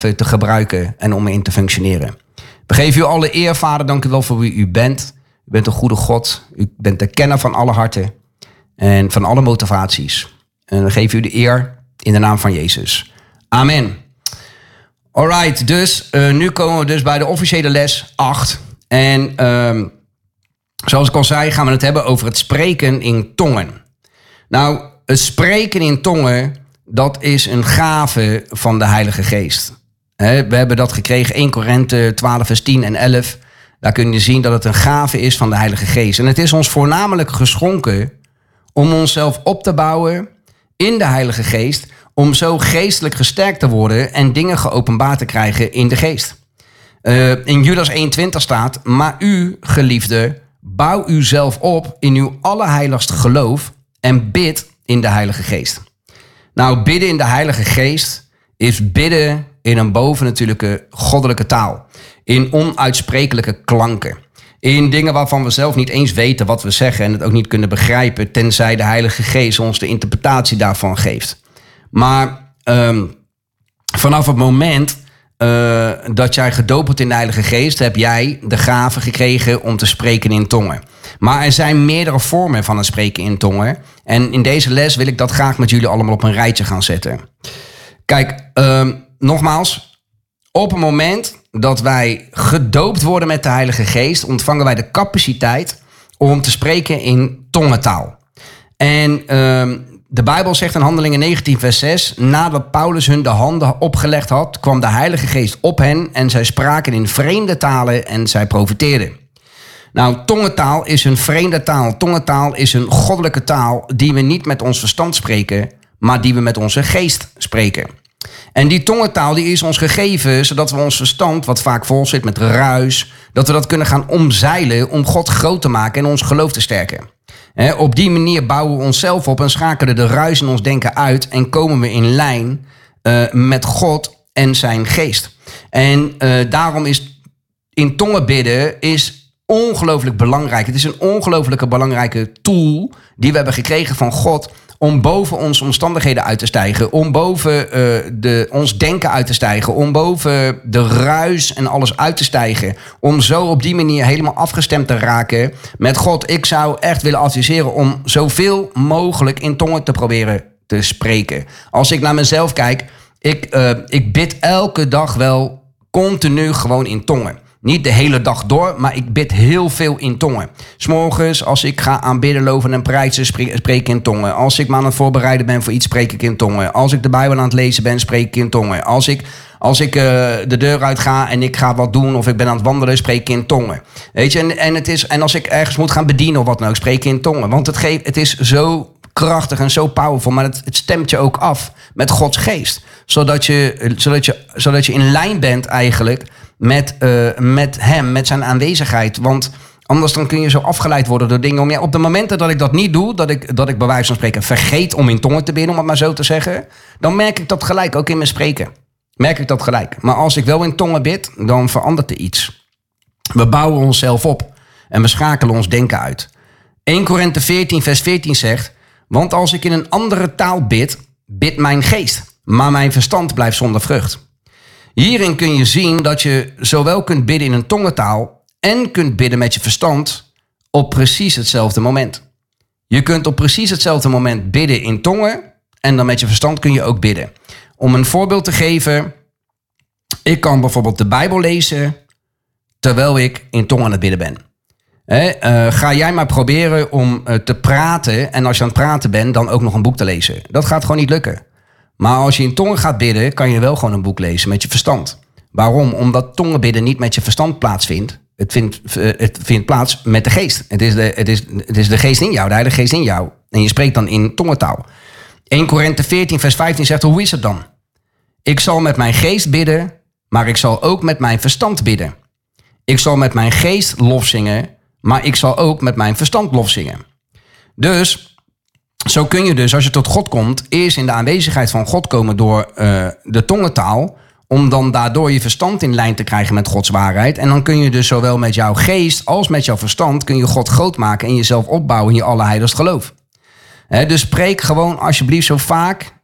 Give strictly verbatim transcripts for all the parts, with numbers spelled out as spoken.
te gebruiken en om in te functioneren. We geven u alle eer, Vader. Dank u wel voor wie u bent. U bent een goede God. U bent de kenner van alle harten en van alle motivaties. En we geven u de eer in de naam van Jezus. Amen. Alright, dus uh, nu komen we dus bij de officiële les acht. En uh, zoals ik al zei, gaan we het hebben over het spreken in tongen. Nou, het spreken in tongen, dat is een gave van de Heilige Geest. He, we hebben dat gekregen, eerste Korinthe twaalf vers tien en elf. Daar kun je zien dat het een gave is van de Heilige Geest. En het is ons voornamelijk geschonken om onszelf op te bouwen in de Heilige Geest, om zo geestelijk gesterkt te worden en dingen geopenbaard te krijgen in de geest. Uh, in Judas eenentwintig staat, maar u, geliefde, bouw uzelf op in uw allerheiligste geloof en bid in de Heilige Geest. Nou, bidden in de Heilige Geest is bidden in een bovennatuurlijke goddelijke taal. In onuitsprekelijke klanken. In dingen waarvan we zelf niet eens weten wat we zeggen en het ook niet kunnen begrijpen, tenzij de Heilige Geest ons de interpretatie daarvan geeft. Maar um, vanaf het moment uh, dat jij gedoopt wordt in de Heilige Geest, heb jij de gave gekregen om te spreken in tongen. Maar er zijn meerdere vormen van het spreken in tongen. En in deze les wil ik dat graag met jullie allemaal op een rijtje gaan zetten. Kijk, um, nogmaals, op het moment dat wij gedoopt worden met de Heilige Geest, ontvangen wij de capaciteit om te spreken in tongentaal. En um, de Bijbel zegt in Handelingen negentien vers zes, nadat Paulus hun de handen opgelegd had, kwam de Heilige Geest op hen en zij spraken in vreemde talen en zij profeteerden. Nou, tongentaal is een vreemde taal. Tongentaal is een goddelijke taal die we niet met ons verstand spreken, maar die we met onze geest spreken. En die tongentaal die is ons gegeven zodat we ons verstand, wat vaak vol zit met ruis, dat we dat kunnen gaan omzeilen om God groot te maken en ons geloof te sterken. He, op die manier bouwen we onszelf op en schakelen de ruis in ons denken uit en komen we in lijn uh, met God en zijn geest. En uh, daarom is in tongen bidden is ongelooflijk belangrijk. Het is een ongelooflijke belangrijke tool die we hebben gekregen van God om boven onze omstandigheden uit te stijgen, om boven uh, de, ons denken uit te stijgen, om boven de ruis en alles uit te stijgen, om zo op die manier helemaal afgestemd te raken met God. Ik zou echt willen adviseren om zoveel mogelijk in tongen te proberen te spreken. Als ik naar mezelf kijk, ik, uh, ik bid elke dag wel continu gewoon in tongen. Niet de hele dag door, maar ik bid heel veel in tongen. 'S Morgens, als ik ga aanbidden, loven en prijzen, spreek ik in tongen. Als ik me aan het voorbereiden ben voor iets, spreek ik in tongen. Als ik de Bijbel aan het lezen ben, spreek ik in tongen. Als ik, als ik uh, de deur uit ga en ik ga wat doen of ik ben aan het wandelen, spreek ik in tongen. Weet je, en, en, het is, en als ik ergens moet gaan bedienen of wat dan ook, spreek ik in tongen. Want het, geeft, het is zo krachtig en zo powerful, maar het, het stemt je ook af met Gods geest. Zodat je, zodat je, zodat je in lijn bent eigenlijk met, uh, met hem, met zijn aanwezigheid. Want anders dan kun je zo afgeleid worden door dingen. Om, ja, op de momenten dat ik dat niet doe, dat ik, dat ik bij wijze van spreken vergeet om in tongen te bidden, om het maar zo te zeggen, dan merk ik dat gelijk, ook in mijn spreken. Merk ik dat gelijk. Maar als ik wel in tongen bid, dan verandert er iets. We bouwen onszelf op en we schakelen ons denken uit. eerste Korinthe veertien vers veertien zegt, want als ik in een andere taal bid, bidt mijn geest, maar mijn verstand blijft zonder vrucht. Hierin kun je zien dat je zowel kunt bidden in een tongentaal en kunt bidden met je verstand op precies hetzelfde moment. Je kunt op precies hetzelfde moment bidden in tongen en dan met je verstand kun je ook bidden. Om een voorbeeld te geven, ik kan bijvoorbeeld de Bijbel lezen terwijl ik in tongen aan het bidden ben. He, uh, ga jij maar proberen om uh, te praten en als je aan het praten bent dan ook nog een boek te lezen. Dat gaat gewoon niet lukken. Maar als je in tongen gaat bidden, kan je wel gewoon een boek lezen met je verstand. Waarom? Omdat tongenbidden niet met je verstand plaatsvindt. Het vindt, uh, het vindt plaats met de geest. Het is de, het, is, het is de geest in jou, de Heilige Geest in jou. En je spreekt dan in tongentaal. eerste Korinthe veertien vers vijftien zegt, hoe is het dan? Ik zal met mijn geest bidden, maar ik zal ook met mijn verstand bidden. Ik zal met mijn geest lof zingen, maar ik zal ook met mijn verstand lof zingen. Dus zo kun je dus, als je tot God komt, eerst in de aanwezigheid van God komen door uh, de tongentaal, om dan daardoor je verstand in lijn te krijgen met Gods waarheid. En dan kun je dus zowel met jouw geest als met jouw verstand kun je God groot maken en jezelf opbouwen in je allerheiligst geloof. He, dus spreek gewoon alsjeblieft zo vaak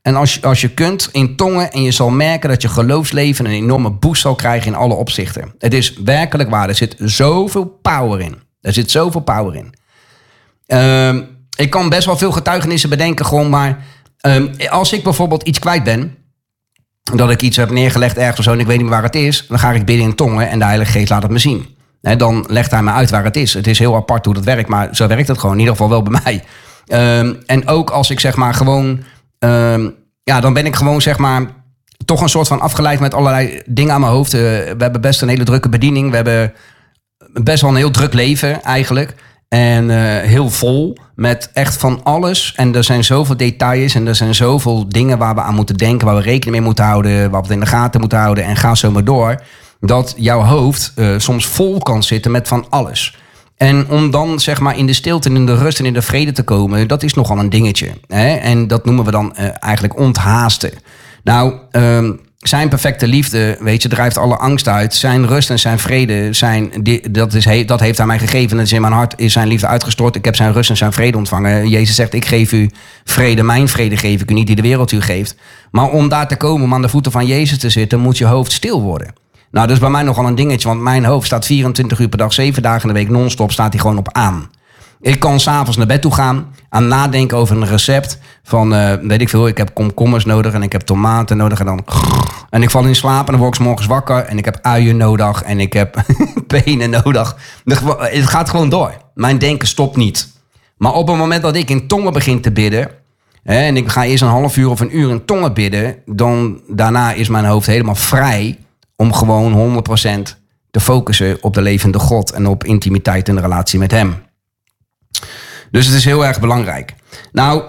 En als, als je kunt, in tongen. En je zal merken dat je geloofsleven een enorme boost zal krijgen in alle opzichten. Het is werkelijk waar. Er zit zoveel power in. Er zit zoveel power in. Uh, ik kan best wel veel getuigenissen bedenken gewoon. Maar uh, als ik bijvoorbeeld iets kwijt ben. Dat ik iets heb neergelegd ergens of zo en ik weet niet meer waar het is. Dan ga ik bidden in tongen en de Heilige Geest laat het me zien. He, dan legt hij me uit waar het is. Het is heel apart hoe dat werkt, maar zo werkt het gewoon. In ieder geval wel bij mij. Um, en ook als ik zeg maar gewoon... Um, ja, dan ben ik gewoon zeg maar... toch een soort van afgeleid met allerlei dingen aan mijn hoofd. Uh, we hebben best een hele drukke bediening. We hebben best wel een heel druk leven eigenlijk. En uh, heel vol met echt van alles. En er zijn zoveel details en er zijn zoveel dingen waar we aan moeten denken. Waar we rekening mee moeten houden. Waar we het in de gaten moeten houden. En ga zo maar door. Dat jouw hoofd uh, soms vol kan zitten met van alles. En om dan zeg maar in de stilte en in de rust en in de vrede te komen. Dat is nogal een dingetje. Hè? En dat noemen we dan uh, eigenlijk onthaasten. Nou... Um, Zijn perfecte liefde, weet je, drijft alle angst uit. Zijn rust en zijn vrede, zijn, dat, is, dat heeft hij mij gegeven. Dat is in mijn hart, is zijn liefde uitgestort. Ik heb zijn rust en zijn vrede ontvangen. Jezus zegt, ik geef u vrede, mijn vrede geef ik u niet, die de wereld u geeft. Maar om daar te komen, om aan de voeten van Jezus te zitten, moet je hoofd stil worden. Nou, dat is bij mij nogal een dingetje, want mijn hoofd staat vierentwintig uur per dag, zeven dagen in de week, non-stop, staat hij gewoon op aan. Ik kan s'avonds naar bed toe gaan, aan nadenken over een recept van, uh, weet ik veel, ik heb komkommers nodig en ik heb tomaten nodig en dan... En ik val in slaap en dan word ik 's morgens wakker en ik heb uien nodig en ik heb penen nodig. Het gaat gewoon door. Mijn denken stopt niet. Maar op het moment dat ik in tongen begin te bidden, hè, en ik ga eerst een half uur of een uur in tongen bidden, dan daarna is mijn hoofd helemaal vrij om gewoon honderd procent te focussen op de levende God en op intimiteit en de relatie met hem. Dus het is heel erg belangrijk. Nou,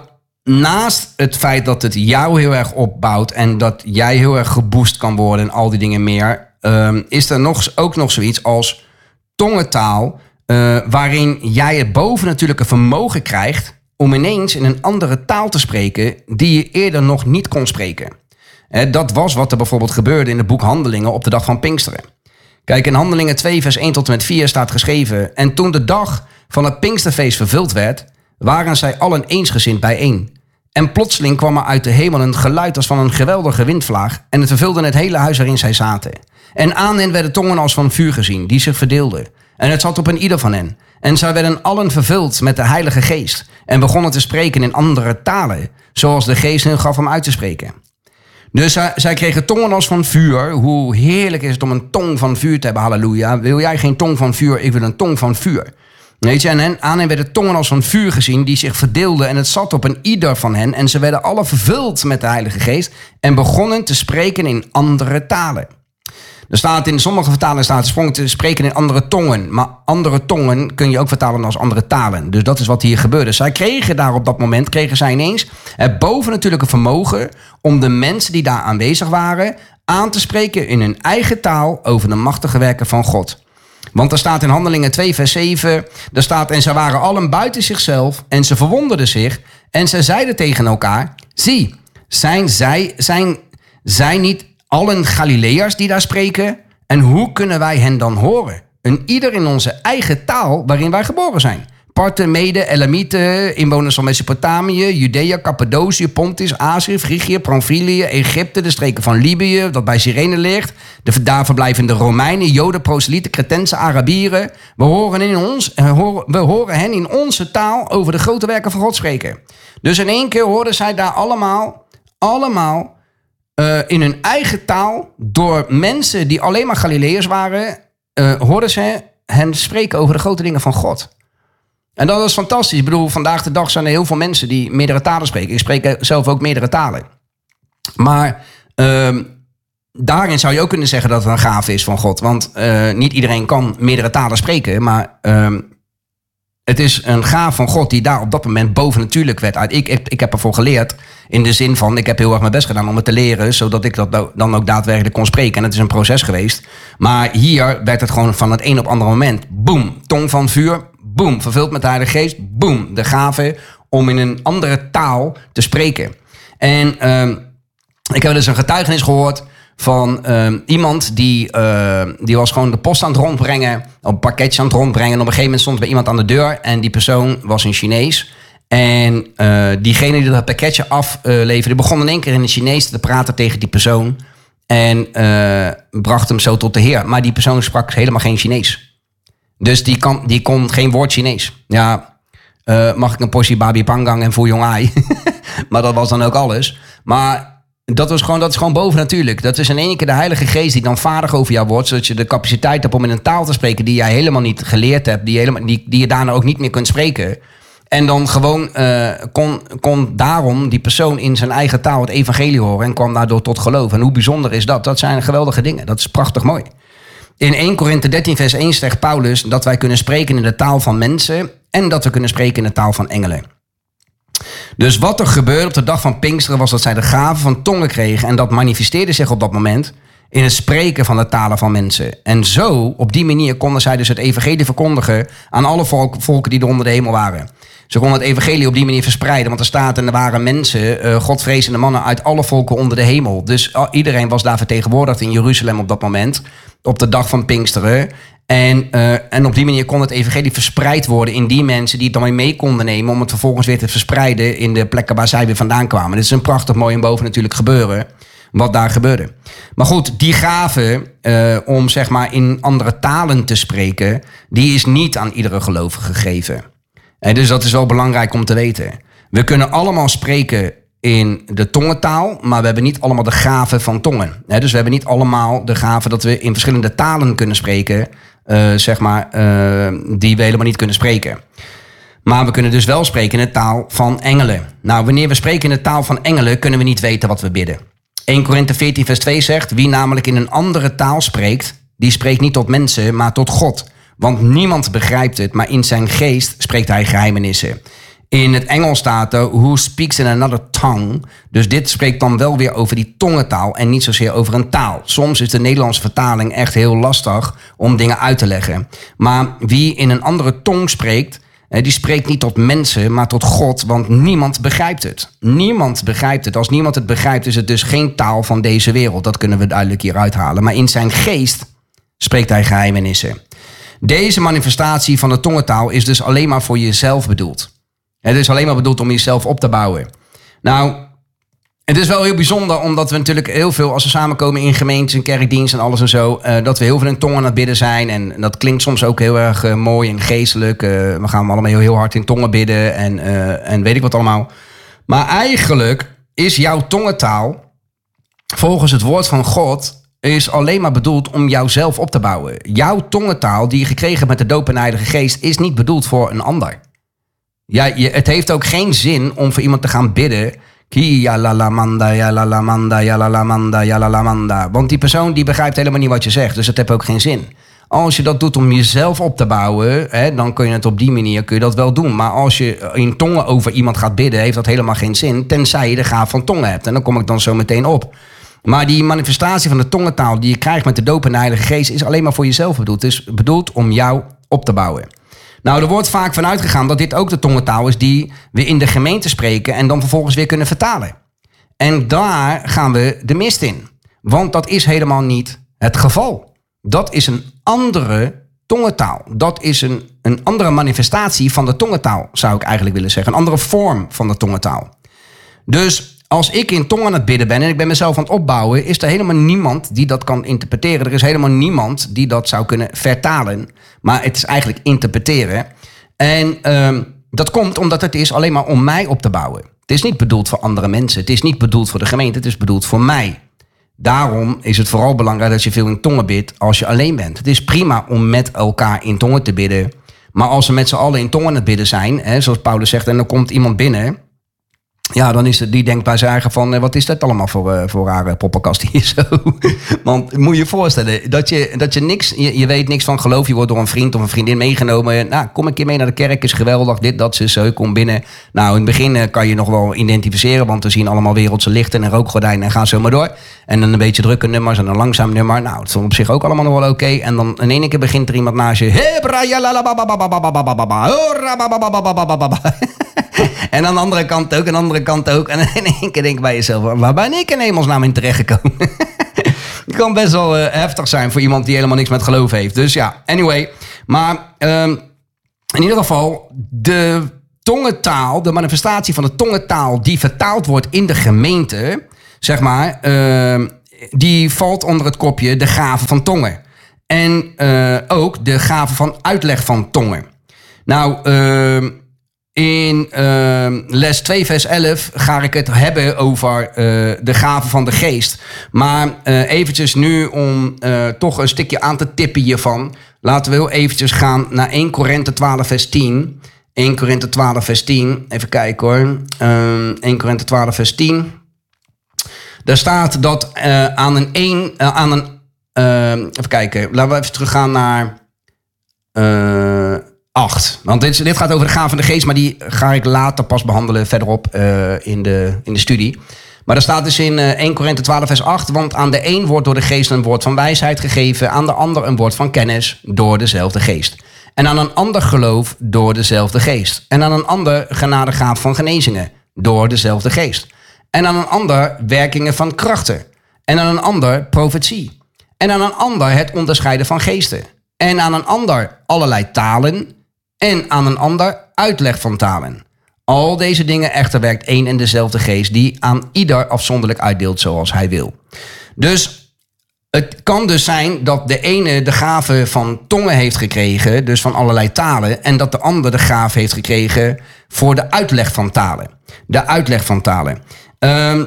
naast het feit dat het jou heel erg opbouwt en dat jij heel erg geboost kan worden en al die dingen meer, um, is er nog, ook nog zoiets als tongentaal, uh, waarin jij het bovennatuurlijke vermogen krijgt om ineens in een andere taal te spreken die je eerder nog niet kon spreken. Uh, dat was wat er bijvoorbeeld gebeurde in het boek Handelingen op de dag van Pinksteren. Kijk, in Handelingen twee vers één tot en met vier staat geschreven: en toen de dag van het Pinksterfeest vervuld werd, waren zij allen eensgezind bijeen. En plotseling kwam er uit de hemel een geluid als van een geweldige windvlaag en het vervulde het hele huis waarin zij zaten. En aan hen werden tongen als van vuur gezien, die zich verdeelden. En het zat op een ieder van hen. En zij werden allen vervuld met de Heilige Geest en begonnen te spreken in andere talen, zoals de Geest hun gaf om uit te spreken. Dus zij, zij kregen tongen als van vuur. Hoe heerlijk is het om een tong van vuur te hebben, halleluja. Wil jij geen tong van vuur? Ik wil een tong van vuur. Weet je, en aan hen werden tongen als van vuur gezien die zich verdeelden en het zat op een ieder van hen. En ze werden alle vervuld met de Heilige Geest en begonnen te spreken in andere talen. Er staat in sommige vertalingen staat sprong te spreken in andere tongen. Maar andere tongen kun je ook vertalen als andere talen. Dus dat is wat hier gebeurde. Zij kregen daar op dat moment, kregen zij ineens het bovennatuurlijke vermogen om de mensen die daar aanwezig waren aan te spreken in hun eigen taal over de machtige werken van God. Want er staat in Handelingen twee vers zeven, daar staat: en zij waren allen buiten zichzelf en ze verwonderden zich en zij zeiden tegen elkaar: zie, zijn zij, zijn zij niet allen Galileërs die daar spreken? En hoe kunnen wij hen dan horen? Een ieder in onze eigen taal waarin wij geboren zijn. Parten, Meden, Elamieten, inwoners van Mesopotamië, Judea, Cappadocië, Pontus, Azië, Frigië, Pamfilië, Egypte, de streken van Libië, dat bij Cyrene ligt, de daar verblijvende Romeinen, Joden, Proselieten, Cretense, Arabieren. We horen, in ons, we horen hen in onze taal over de grote werken van God spreken. Dus in één keer hoorden zij daar allemaal, allemaal uh, in hun eigen taal, door mensen die alleen maar Galileërs waren, uh, hoorden ze hen spreken over de grote dingen van God. En dat is fantastisch. Ik bedoel, vandaag de dag zijn er heel veel mensen die meerdere talen spreken. Ik spreek zelf ook meerdere talen. Maar uh, daarin zou je ook kunnen zeggen dat het een gave is van God. Want uh, niet iedereen kan meerdere talen spreken. Maar uh, het is een gave van God die daar op dat moment bovennatuurlijk werd uit. Ik, ik, ik heb ervoor geleerd in de zin van, ik heb heel erg mijn best gedaan om het te leren, zodat ik dat dan ook daadwerkelijk kon spreken. En het is een proces geweest. Maar hier werd het gewoon van het een op het andere moment. Boom, tong van vuur. Boom, vervuld met de Heilige Geest. Boom, de gave om in een andere taal te spreken. En uh, ik heb dus een getuigenis gehoord van uh, iemand die, uh, die was gewoon de post aan het rondbrengen, een pakketje aan het rondbrengen. En op een gegeven moment stond er bij iemand aan de deur en die persoon was een Chinees. En uh, diegene die dat pakketje afleverde, begon in één keer in het Chinees te praten tegen die persoon. En uh, bracht hem zo tot de Heer. Maar die persoon sprak helemaal geen Chinees. Dus die, kan, die kon geen woord Chinees. Ja, uh, mag ik een portie babi pangang en fuyong ai? Maar dat was dan ook alles. Maar dat, was gewoon, dat is gewoon bovennatuurlijk. Dat is in één keer de Heilige Geest die dan vaardig over jou wordt. Zodat je de capaciteit hebt om in een taal te spreken die jij helemaal niet geleerd hebt. Die, helemaal, die, die je daarna ook niet meer kunt spreken. En dan gewoon uh, kon, kon daarom die persoon in zijn eigen taal het evangelie horen. En kwam daardoor tot geloof. En hoe bijzonder is dat? Dat zijn geweldige dingen. Dat is prachtig mooi. In Eerste Korinthe dertien vers één zegt Paulus dat wij kunnen spreken in de taal van mensen. En dat we kunnen spreken in de taal van engelen. Dus wat er gebeurde op de dag van Pinksteren was dat zij de gave van tongen kregen. En dat manifesteerde zich op dat moment in het spreken van de talen van mensen. En zo, op die manier, konden zij dus het evangelie verkondigen aan alle volk, volken die er onder de hemel waren. Ze konden het evangelie op die manier verspreiden. Want er staat en er waren mensen, uh, godvrezende mannen uit alle volken onder de hemel. Dus uh, iedereen was daar vertegenwoordigd in Jeruzalem op dat moment. Op de dag van Pinksteren. En, uh, en op die manier kon het evangelie verspreid worden in die mensen die het dan weer mee konden nemen. Om het vervolgens weer te verspreiden in de plekken waar zij weer vandaan kwamen. Dit is een prachtig mooi en boven natuurlijk gebeuren. Wat daar gebeurde. Maar goed, die gave uh, om zeg maar in andere talen te spreken, die is niet aan iedere gelovige gegeven. En dus dat is wel belangrijk om te weten. We kunnen allemaal spreken in de tongentaal, maar we hebben niet allemaal de gave van tongen. Dus we hebben niet allemaal de gave dat we in verschillende talen kunnen spreken, uh, zeg maar, uh, die we helemaal niet kunnen spreken. Maar we kunnen dus wel spreken in de taal van engelen. Nou, wanneer we spreken in de taal van engelen, kunnen we niet weten wat we bidden. Eerste Korinthe veertien vers twee zegt, wie namelijk in een andere taal spreekt, die spreekt niet tot mensen, maar tot God. Want niemand begrijpt het, maar in zijn geest spreekt hij geheimenissen. In het Engels staat er, who speaks in another tongue. Dus dit spreekt dan wel weer over die tongentaal en niet zozeer over een taal. Soms is de Nederlandse vertaling echt heel lastig om dingen uit te leggen. Maar wie in een andere tong spreekt, die spreekt niet tot mensen, maar tot God, want niemand begrijpt het. Niemand begrijpt het. Als niemand het begrijpt, is het dus geen taal van deze wereld. Dat kunnen we duidelijk hier uithalen. Maar in zijn geest spreekt hij geheimenissen. Deze manifestatie van de tongentaal is dus alleen maar voor jezelf bedoeld. Het is alleen maar bedoeld om jezelf op te bouwen. Nou, het is wel heel bijzonder, omdat we natuurlijk heel veel, als we samenkomen in gemeentes en kerkdienst en alles en zo, uh, dat we heel veel in tongen aan het bidden zijn. En dat klinkt soms ook heel erg uh, mooi en geestelijk. Uh, we gaan allemaal heel, heel hard in tongen bidden en, uh, en weet ik wat allemaal. Maar eigenlijk is jouw tongentaal, volgens het woord van God, is alleen maar bedoeld om jouzelf op te bouwen. Jouw tongentaal die je gekregen hebt met de doop en de Heilige Geest is niet bedoeld voor een ander. Ja, je, het heeft ook geen zin om voor iemand te gaan bidden. Ki ya la la manda, ya la la manda, ya la la manda, ya la la manda. Want die persoon die begrijpt helemaal niet wat je zegt. Dus dat heeft ook geen zin. Als je dat doet om jezelf op te bouwen, hè, dan kun je het op die manier kun je dat wel doen. Maar als je in tongen over iemand gaat bidden, heeft dat helemaal geen zin. Tenzij je de gaaf van tongen hebt. En dan kom ik dan zo meteen op. Maar die manifestatie van de tongentaal die je krijgt met de doop en de Heilige Geest is alleen maar voor jezelf bedoeld. Het is bedoeld om jou op te bouwen. Nou, er wordt vaak vanuit gegaan dat dit ook de tongentaal is die we in de gemeente spreken en dan vervolgens weer kunnen vertalen. En daar gaan we de mist in. Want dat is helemaal niet het geval. Dat is een andere tongentaal. Dat is een, een andere manifestatie van de tongentaal, zou ik eigenlijk willen zeggen. Een andere vorm van de tongentaal. Dus als ik in tongen aan het bidden ben en ik ben mezelf aan het opbouwen, is er helemaal niemand die dat kan interpreteren. Er is helemaal niemand die dat zou kunnen vertalen. Maar het is eigenlijk interpreteren. En um, dat komt omdat het is alleen maar om mij op te bouwen. Het is niet bedoeld voor andere mensen. Het is niet bedoeld voor de gemeente. Het is bedoeld voor mij. Daarom is het vooral belangrijk dat je veel in tongen bidt als je alleen bent. Het is prima om met elkaar in tongen te bidden. Maar als we met z'n allen in tongen aan het bidden zijn, hè, zoals Paulus zegt, en dan komt iemand binnen, ja, dan is het, die denkt bij zijn eigen van, wat is dat allemaal voor, uh, voor rare poppenkast hier zo? Want moet je je voorstellen, dat je, dat je niks, je, je weet niks van geloof, je wordt door een vriend of een vriendin meegenomen. Nou, kom een keer mee naar de kerk, is geweldig, dit, dat, zo, zo, kom binnen. Nou, in het begin uh, kan je nog wel identificeren, want we zien allemaal wereldse lichten en rookgordijnen en gaan zo maar door. En dan een beetje drukke nummers en een langzaam nummer. Nou, het is op zich ook allemaal nog wel oké. Okay. En dan in één keer begint er iemand naast je. En aan de andere kant ook, aan de andere kant ook. En in één keer denk ik bij jezelf, waar ben ik in hemelsnaam in terechtgekomen? Het kan best wel uh, heftig zijn voor iemand die helemaal niks met geloof heeft. Dus ja, anyway. Maar um, in ieder geval, de tongentaal, de manifestatie van de tongentaal die vertaald wordt in de gemeente, zeg maar, uh, die valt onder het kopje de gave van tongen. En uh, ook de gave van uitleg van tongen. Nou, uh, in uh, les twee vers elf ga ik het hebben over uh, de gave van de geest. Maar uh, eventjes nu om uh, toch een stukje aan te tippen hiervan. Laten we heel eventjes gaan naar Eerste Korinthe twaalf vers tien. Eerste Korinthe twaalf vers tien. Even kijken hoor. Uh, Eerste Korinthe twaalf vers tien. Daar staat dat uh, aan een... een uh, aan een uh, even kijken. Laten we even teruggaan naar... Uh, acht. Want dit, dit gaat over de gave van de geest, maar die ga ik later pas behandelen verderop uh, in, de, in de studie. Maar daar staat dus in uh, Eerste Korinthe twaalf vers acht... want aan de een wordt door de geest een woord van wijsheid gegeven... aan de ander een woord van kennis door dezelfde geest. En aan een ander geloof door dezelfde geest. En aan een ander genadegaaf van genezingen door dezelfde geest. En aan een ander werkingen van krachten. En aan een ander profetie. En aan een ander het onderscheiden van geesten. En aan een ander allerlei talen... en aan een ander uitleg van talen. Al deze dingen echter werkt één en dezelfde geest... die aan ieder afzonderlijk uitdeelt zoals hij wil. Dus het kan dus zijn dat de ene de gave van tongen heeft gekregen... dus van allerlei talen... en dat de ander de gave heeft gekregen voor de uitleg van talen. De uitleg van talen. Um,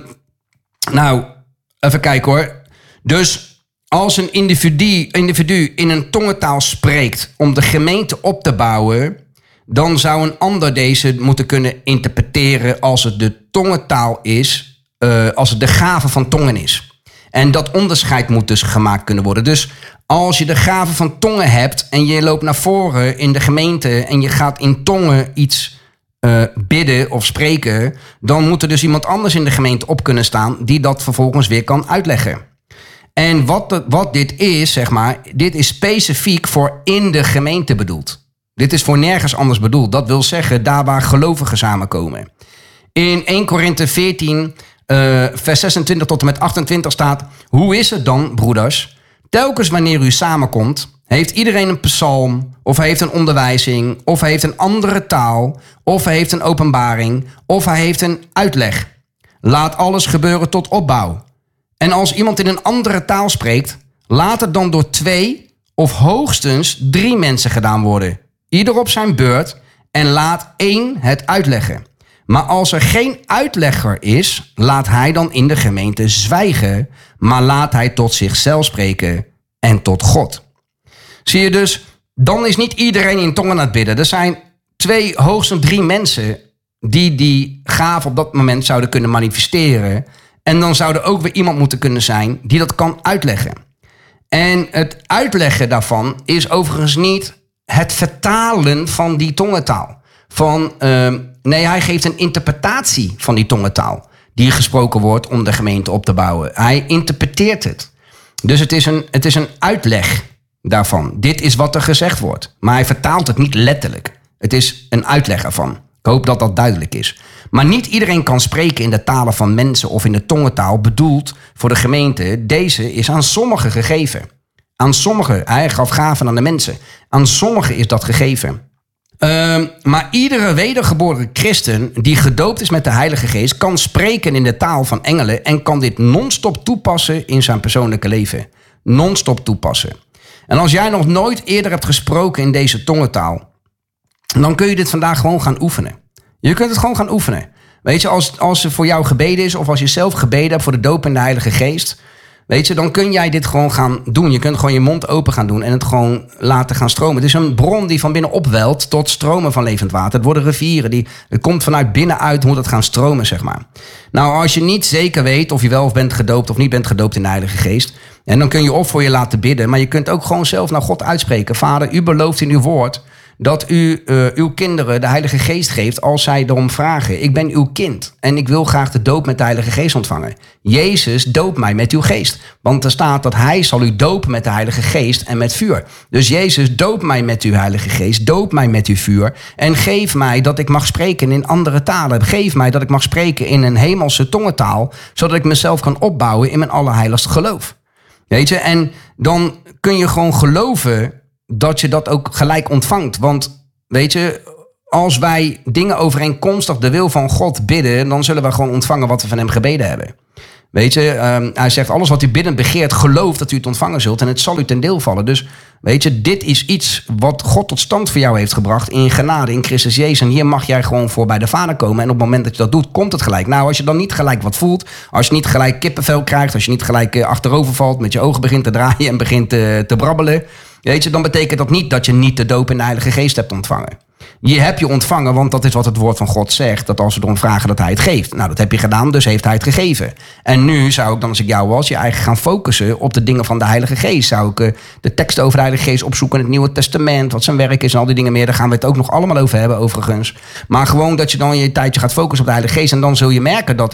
nou, even kijken hoor. Dus... als een individu, individu in een tongentaal spreekt om de gemeente op te bouwen... dan zou een ander deze moeten kunnen interpreteren als het de tongentaal is... Uh, als het de gave van tongen is. En dat onderscheid moet dus gemaakt kunnen worden. Dus als je de gave van tongen hebt en je loopt naar voren in de gemeente... en je gaat in tongen iets uh, bidden of spreken... dan moet er dus iemand anders in de gemeente op kunnen staan... die dat vervolgens weer kan uitleggen. En wat, de, wat dit is, zeg maar, dit is specifiek voor in de gemeente bedoeld. Dit is voor nergens anders bedoeld. Dat wil zeggen, daar waar gelovigen samenkomen. In Eerste Korinthe veertien, uh, vers zesentwintig tot en met achtentwintig staat... hoe is het dan, broeders? Telkens wanneer u samenkomt, heeft iedereen een psalm... of hij heeft een onderwijzing, of hij heeft een andere taal... of hij heeft een openbaring, of hij heeft een uitleg. Laat alles gebeuren tot opbouw. En als iemand in een andere taal spreekt... laat het dan door twee of hoogstens drie mensen gedaan worden. Ieder op zijn beurt en laat één het uitleggen. Maar als er geen uitlegger is... laat hij dan in de gemeente zwijgen... maar laat hij tot zichzelf spreken en tot God. Zie je dus, dan is niet iedereen in tongen aan het bidden. Er zijn twee, hoogstens drie mensen... die die gave op dat moment zouden kunnen manifesteren... En dan zou er ook weer iemand moeten kunnen zijn die dat kan uitleggen. En het uitleggen daarvan is overigens niet het vertalen van die tongentaal. Van, uh, nee, hij geeft een interpretatie van die tongentaal die gesproken wordt om de gemeente op te bouwen. Hij interpreteert het. Dus het is een, het is een uitleg daarvan. Dit is wat er gezegd wordt. Maar hij vertaalt het niet letterlijk. Het is een uitleg ervan. Ik hoop dat dat duidelijk is. Maar niet iedereen kan spreken in de talen van mensen... of in de tongentaal bedoeld voor de gemeente. Deze is aan sommigen gegeven. Aan sommigen. Hij gaf gaven aan de mensen. Aan sommigen is dat gegeven. Uh, maar iedere wedergeboren christen die gedoopt is met de Heilige Geest... kan spreken in de taal van engelen... en kan dit non-stop toepassen in zijn persoonlijke leven. Non-stop toepassen. En als jij nog nooit eerder hebt gesproken in deze tongentaal... dan kun je dit vandaag gewoon gaan oefenen. Je kunt het gewoon gaan oefenen. Weet je, als, als er voor jou gebeden is... of als je zelf gebeden hebt voor de doop in de Heilige Geest... weet je, dan kun jij dit gewoon gaan doen. Je kunt gewoon je mond open gaan doen... en het gewoon laten gaan stromen. Het is een bron die van binnen opwelt tot stromen van levend water. Het worden rivieren. Die, het komt vanuit binnenuit, moet het gaan stromen, zeg maar. Nou, als je niet zeker weet of je wel of bent gedoopt... of niet bent gedoopt in de Heilige Geest... en dan kun je of voor je laten bidden... maar je kunt ook gewoon zelf naar God uitspreken. Vader, u belooft in uw woord... dat u uh, uw kinderen de Heilige Geest geeft als zij erom vragen. Ik ben uw kind en ik wil graag de doop met de Heilige Geest ontvangen. Jezus, doop mij met uw geest. Want er staat dat hij zal u dopen met de Heilige Geest en met vuur. Dus Jezus, doop mij met uw Heilige Geest, doop mij met uw vuur... en geef mij dat ik mag spreken in andere talen. Geef mij dat ik mag spreken in een hemelse tongentaal... zodat ik mezelf kan opbouwen in mijn allerheiligste geloof. Weet je, en dan kun je gewoon geloven... dat je dat ook gelijk ontvangt. Want weet je, als wij dingen overeenkomstig de wil van God bidden, dan zullen we gewoon ontvangen wat we van hem gebeden hebben. Weet je, um, hij zegt, alles wat u biddend begeert, geloof dat u het ontvangen zult en het zal u ten deel vallen. Dus weet je, dit is iets wat God tot stand voor jou heeft gebracht in genade, in Christus Jezus. En hier mag jij gewoon voor bij de Vader komen. En op het moment dat je dat doet, komt het gelijk. Nou, als je dan niet gelijk wat voelt, als je niet gelijk kippenvel krijgt, als je niet gelijk uh, achterover valt, met je ogen begint te draaien en begint uh, te brabbelen, weet je, dan betekent dat niet dat je niet de doop in de Heilige Geest hebt ontvangen. Je hebt je ontvangen, want dat is wat het woord van God zegt. Dat als we erom vragen dat hij het geeft. Nou, dat heb je gedaan, dus heeft hij het gegeven. En nu zou ik dan, als ik jou was, je eigen gaan focussen op de dingen van de Heilige Geest. Zou ik uh, de teksten over de Heilige Geest opzoeken in het Nieuwe Testament. Wat zijn werk is en al die dingen meer. Daar gaan we het ook nog allemaal over hebben, overigens. Maar gewoon dat je dan je tijdje gaat focussen op de Heilige Geest. En dan zul je merken dat,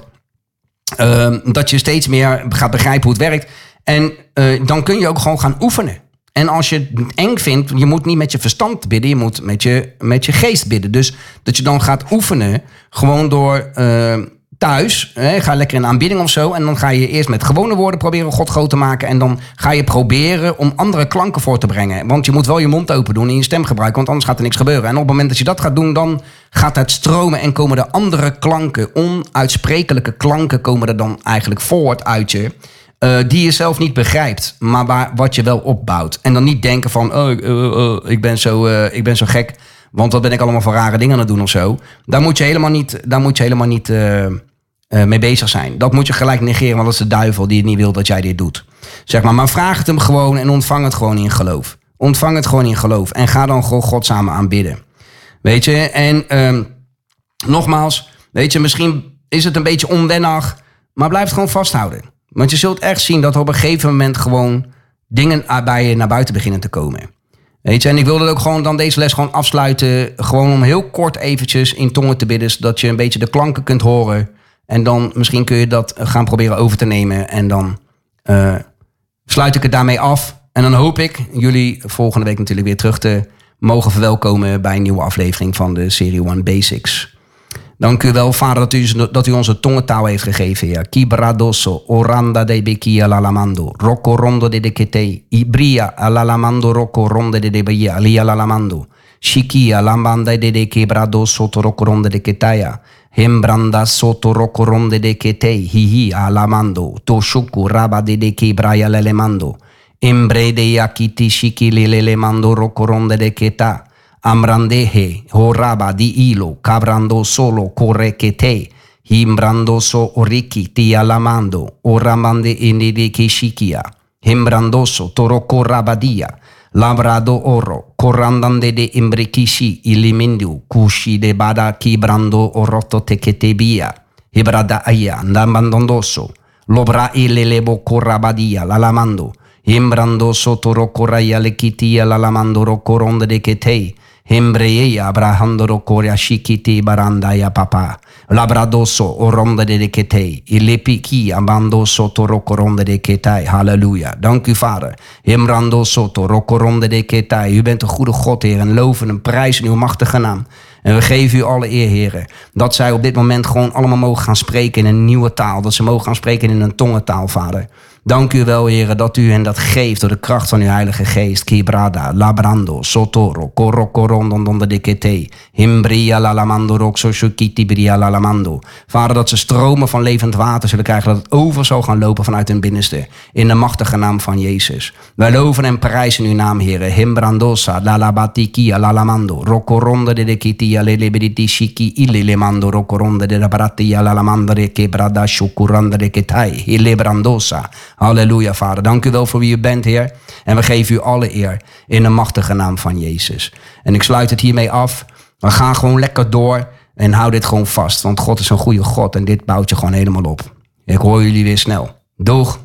uh, dat je steeds meer gaat begrijpen hoe het werkt. En uh, dan kun je ook gewoon gaan oefenen. En als je het eng vindt, je moet niet met je verstand bidden, je moet met je, met je geest bidden. Dus dat je dan gaat oefenen, gewoon door uh, thuis, hè, ga lekker in aanbidding of zo. En dan ga je eerst met gewone woorden proberen God groot te maken. En dan ga je proberen om andere klanken voor te brengen. Want je moet wel je mond open doen en je stem gebruiken, want anders gaat er niks gebeuren. En op het moment dat je dat gaat doen, dan gaat het stromen en komen er andere klanken, onuitsprekelijke klanken komen er dan eigenlijk voort uit je. Uh, die je zelf niet begrijpt, maar waar, wat je wel opbouwt. En dan niet denken van, oh, uh, uh, ik, ben zo, uh, ik ben zo gek, want wat ben ik allemaal voor rare dingen aan het doen of zo. Daar moet je helemaal niet, daar moet je helemaal niet uh, uh, mee bezig zijn. Dat moet je gelijk negeren, want dat is de duivel die het niet wil dat jij dit doet. Zeg maar, maar vraag het hem gewoon en ontvang het gewoon in geloof. Ontvang het gewoon in geloof en ga dan gewoon God samen aanbidden. Weet je, en uh, nogmaals, weet je, misschien is het een beetje onwennig, maar blijf het gewoon vasthouden. Want je zult echt zien dat er op een gegeven moment gewoon dingen bij je naar buiten beginnen te komen. Weet je, en ik wilde ook gewoon dan deze les gewoon afsluiten. Gewoon om heel kort eventjes in tongen te bidden, zodat je een beetje de klanken kunt horen. En dan misschien kun je dat gaan proberen over te nemen. En dan uh, sluit ik het daarmee af. En dan hoop ik jullie volgende week natuurlijk weer terug te mogen verwelkomen bij een nieuwe aflevering van de serie One Basics. Dank u wel, Vader, dat u, dat u onze tongentaal heeft gegeven, Heer. Kibradoso, oranda de beki alalamando, rocco rondo de dekete, ibria alalamando, rocco ronde de debia, ali alalamando, shiki alambanda de de kibradoso, rocco ronde de ketaya, hembranda soto rocco ronde de kete, hihi alamando, toshuku raba de de kibraya lelemando, embre de yakiti shiki lelemando, rocco ronde de keta. Amrandehe, horaba di ilo, cabrando solo correquete, himbrandoso oriki ti alamando, oramande inidi kishikia, himbrandoso toroko rabadia, labrado oro, corrandande de imbrikishi ilimindu, kushi de bada kibrando oroto teketebia, hibrada aya, ndambandondoso, lobra ilelebo corabadia, lalamando, himbrandoso toroko raya lekitia, lalamando rocoronde de kete, Hembreia abrahandoro koria shikiti barandaya papa. Labradoso oronde de kete. Ilepiki abandoso torokoronde de ketai. Halleluja. Dank u, Vader. Hemrandoso torokoronde de ketai. U bent een goede God, Heer. En loven en prijzen uw machtige naam. En we geven u alle eer, Heer. Dat zij op dit moment gewoon allemaal mogen gaan spreken in een nieuwe taal. Dat ze mogen gaan spreken in een tongentaal, Vader. Dank u wel, Heer, dat u hen dat geeft door de kracht van uw Heilige Geest. Kibrada, labrando, sotoro, korokorondo de kete, himbria lalamando, roxoshukiti bria lalamando. Vader, dat ze stromen van levend water zullen krijgen, dat het over zal gaan lopen vanuit hun binnenste. In de machtige naam van Jezus. Wij loven en prijzen uw naam, Heer. Himbrandosa, lalabatikia, lalamando, rokoronde de kitia, lelebediti shiki, ililemando, rokoronde de baratia, lalamando, kebrada, shukuranda de ketai, hilebrandosa. Halleluja, Vader. Dank u wel voor wie u bent, Heer. En we geven u alle eer in de machtige naam van Jezus. En ik sluit het hiermee af. We gaan gewoon lekker door en hou dit gewoon vast. Want God is een goede God en dit bouwt je gewoon helemaal op. Ik hoor jullie weer snel. Doeg!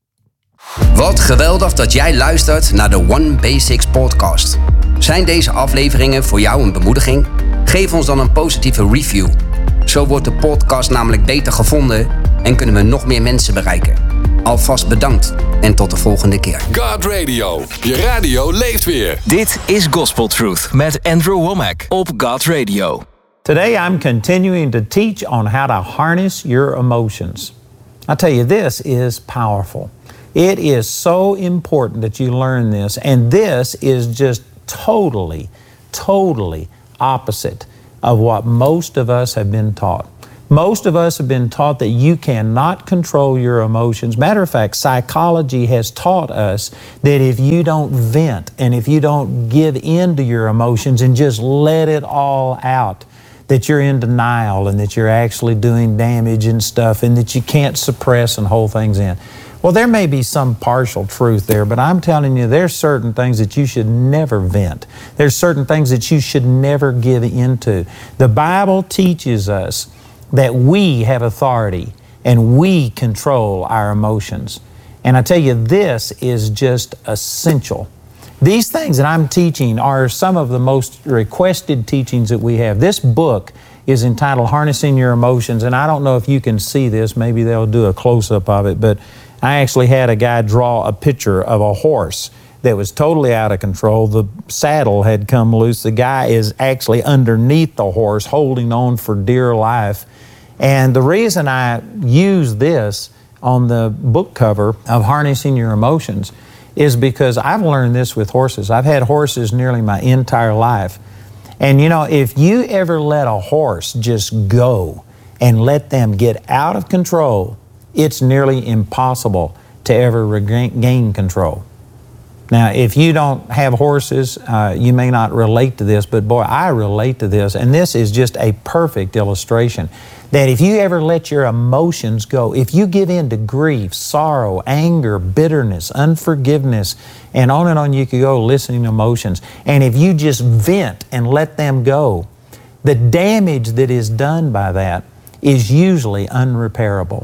Wat geweldig dat jij luistert naar de One Basics podcast. Zijn deze afleveringen voor jou een bemoediging? Geef ons dan een positieve review. Zo wordt de podcast namelijk beter gevonden en kunnen we nog meer mensen bereiken. Alvast bedankt en tot de volgende keer. God Radio, je radio leeft weer. Dit is Gospel Truth met Andrew Womack op God Radio. Today I'm continuing to teach on how to harness your emotions. I tell you, this is powerful. It is so important that you learn this, and this is just totally, totally opposite of what most of us have been taught. Most of us have been taught that you cannot control your emotions. Matter of fact, psychology has taught us that if you don't vent and if you don't give in to your emotions and just let it all out, that you're in denial and that you're actually doing damage and stuff and that you can't suppress and hold things in. Well, there may be some partial truth there, but I'm telling you, there's certain things that you should never vent. There's certain things that you should never give into. The Bible teaches us that we have authority and we control our emotions. And I tell you, this is just essential. These things that I'm teaching are some of the most requested teachings that we have. This book is entitled Harnessing Your Emotions, and I don't know if you can see this. Maybe they'll do a close-up of it, but I actually had a guy draw a picture of a horse that was totally out of control. The saddle had come loose. The guy is actually underneath the horse, holding on for dear life. And the reason I use this on the book cover of Harnessing Your Emotions is because I've learned this with horses. I've had horses nearly my entire life. And you know, if you ever let a horse just go and let them get out of control, it's nearly impossible to ever regain control. Now, if you don't have horses, uh, you may not relate to this, but boy, I relate to this, and this is just a perfect illustration that if you ever let your emotions go, if you give in to grief, sorrow, anger, bitterness, unforgiveness, and on and on you could go listening to emotions, and if you just vent and let them go, the damage that is done by that is usually unrepairable.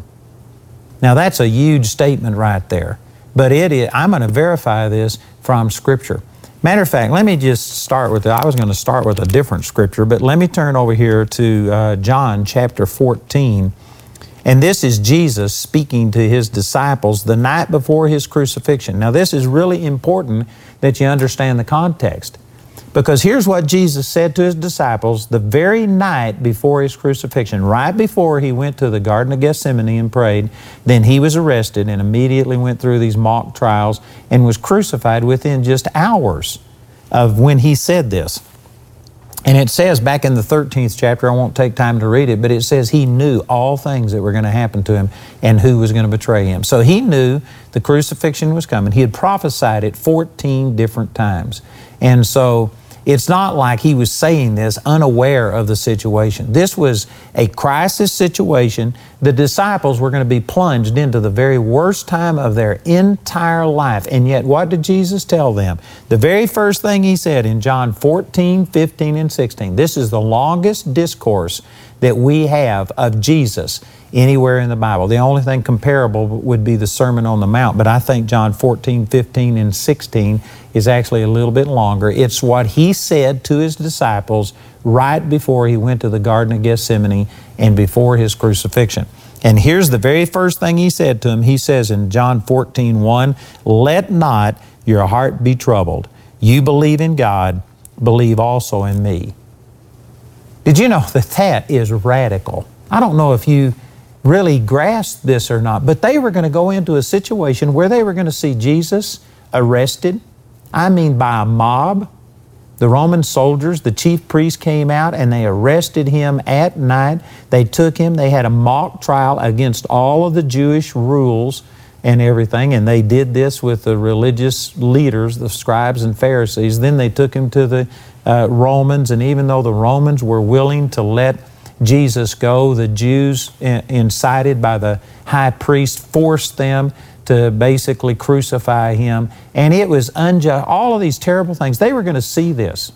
Now, that's a huge statement right there. But it is, I'm going to verify this from Scripture. Matter of fact, let me just start with, I was going to start with a different Scripture, but let me turn over here to uh, John chapter fourteen. And this is Jesus speaking to His disciples the night before His crucifixion. Now, this is really important that you understand the context. Because here's what Jesus said to His disciples the very night before His crucifixion, right before He went to the Garden of Gethsemane and prayed. Then He was arrested and immediately went through these mock trials and was crucified within just hours of when He said this. And it says back in the thirteenth chapter, I won't take time to read it, but it says He knew all things that were going to happen to Him and who was going to betray Him. So He knew the crucifixion was coming. He had prophesied it fourteen different times. And so it's not like He was saying this unaware of the situation. This was a crisis situation. The disciples were going to be plunged into the very worst time of their entire life. And yet, what did Jesus tell them? The very first thing He said in John fourteen, fifteen, and sixteen. This is the longest discourse that we have of Jesus anywhere in the Bible. The only thing comparable would be the Sermon on the Mount, but I think John fourteen, fifteen, and sixteen is actually a little bit longer. It's what He said to His disciples right before He went to the Garden of Gethsemane and before His crucifixion. And here's the very first thing He said to them. He says in John fourteen, one, "Let not your heart be troubled. You believe in God, believe also in me." Did you know that that is radical? I don't know if you really grasped this or not, but they were going to go into a situation where they were going to see Jesus arrested. I mean, by a mob. The Roman soldiers, the chief priests came out and they arrested Him at night. They took Him. They had a mock trial against all of the Jewish rules and everything, and they did this with the religious leaders, the scribes and Pharisees. Then they took Him to the uh, Romans, and even though the Romans were willing to let Jesus go, the Jews, incited by the high priest, forced them to basically crucify Him. And it was unjust. All of these terrible things, they were going to see this.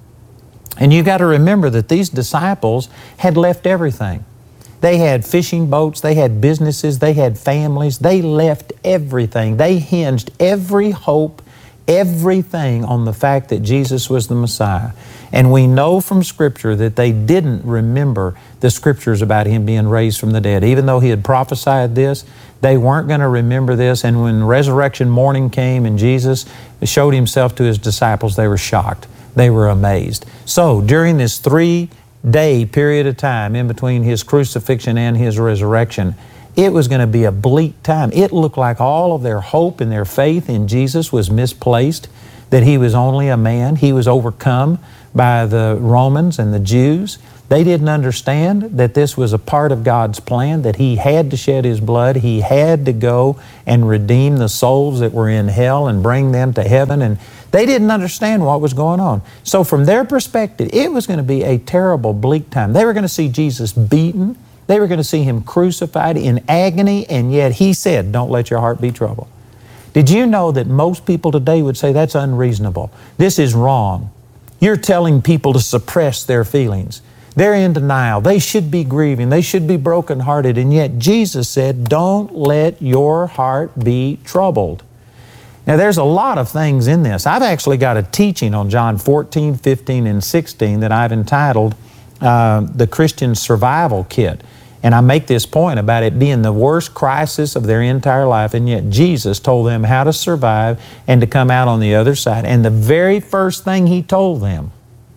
And you've got to remember that these disciples had left everything. They had fishing boats, they had businesses, they had families. They left everything. They hinged every hope, everything on the fact that Jesus was the Messiah. And we know from Scripture that they didn't remember the Scriptures about Him being raised from the dead. Even though He had prophesied this, they weren't going to remember this. And when resurrection morning came and Jesus showed Himself to His disciples, they were shocked. They were amazed. So during this three-day period of time in between His crucifixion and His resurrection, it was going to be a bleak time. It looked like all of their hope and their faith in Jesus was misplaced. that he was only a man. He was overcome by the Romans and the Jews. They didn't understand that this was a part of God's plan, that he had to shed his blood. He had to go and redeem the souls that were in hell and bring them to heaven. And they didn't understand what was going on. So from their perspective, it was going to be a terrible, bleak time. They were going to see Jesus beaten. They were going to see him crucified in agony, and yet he said, don't let your heart be troubled. Did you know that most people today would say that's unreasonable? This is wrong. You're telling people to suppress their feelings. They're in denial. They should be grieving. They should be brokenhearted. And yet Jesus said, don't let your heart be troubled. Now there's a lot of things in this. I've actually got a teaching on John fourteen, fifteen, and sixteen that I've entitled uh, The Christian Survival Kit. And I make this point about it being the worst crisis of their entire life, and yet Jesus told them how to survive and to come out on the other side. And the very first thing He told them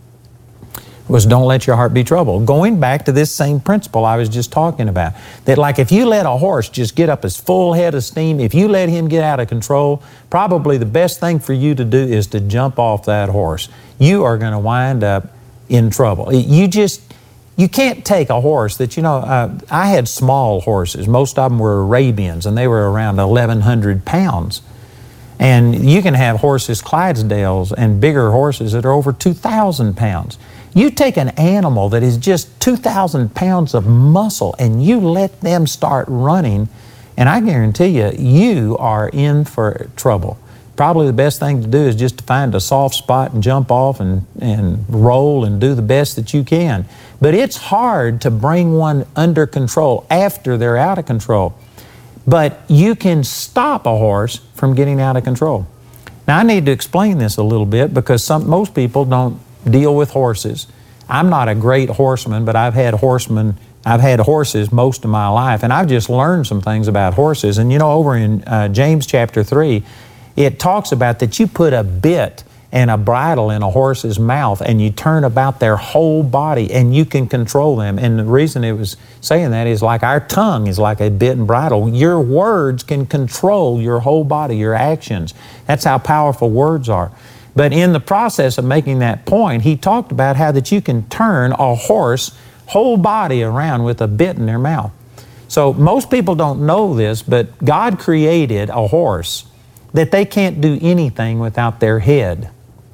was, don't let your heart be troubled. Going back to this same principle I was just talking about, that like if you let a horse just get up his full head of steam, if you let him get out of control, probably the best thing for you to do is to jump off that horse. You are going to wind up in trouble. You just, you can't take a horse that, you know, uh, I had small horses. Most of them were Arabians, and they were around eleven hundred pounds. And you can have horses, Clydesdales, and bigger horses that are over two thousand pounds. You take an animal that is just two thousand pounds of muscle and you let them start running, and I guarantee you, you are in for trouble. Probably the best thing to do is just to find a soft spot and jump off and, and roll and do the best that you can. But it's hard to bring one under control after they're out of control. But you can stop a horse from getting out of control. Now I need to explain this a little bit because some, most people don't deal with horses. I'm not a great horseman, but I've had horsemen, I've had horses most of my life, and I've just learned some things about horses. And you know, over in uh, James chapter three, it talks about that you put a bit and a bridle in a horse's mouth and you turn about their whole body and you can control them. And the reason it was saying that is like our tongue is like a bit and bridle. Your words can control your whole body, your actions. That's how powerful words are. But in the process of making that point, he talked about how that you can turn a horse whole body around with a bit in their mouth. So most people don't know this, but God created a horse that they can't do anything without their head.